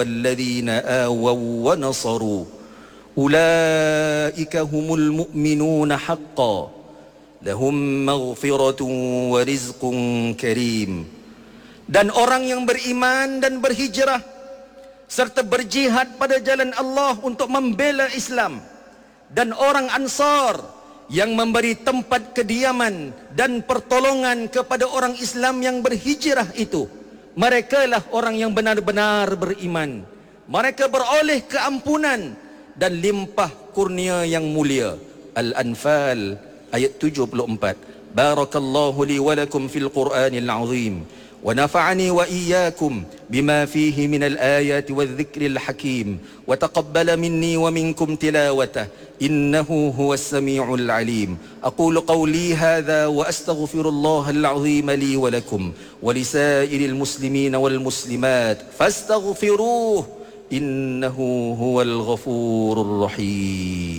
الذين آووا ونصروا أولئك هم المؤمنون حقا لهم مغفرة ورزق كريم. Dan orang yang beriman dan berhijrah serta berjihad pada jalan Allah untuk membela Islam, dan orang Ansar yang memberi tempat kediaman dan pertolongan kepada orang Islam yang berhijrah itu, mereka lah orang yang benar-benar beriman. Mereka beroleh keampunan dan limpah kurnia yang mulia. Al-Anfal ayat 74. Barakallahu li wa lakum fil Qur'anil azim wa nafa'ani wa iyyakum bima fihi minal ayati wadh-dhikril hakim wa taqabbala minni wa minkum tilawatah innahu huwas sami'ul alim. Aqulu qawli hadha wa astaghfirullahal azim li wa lakum wa lisairil muslimina wal muslimat fastaghfiruhu innahu huwal ghafurur rahim.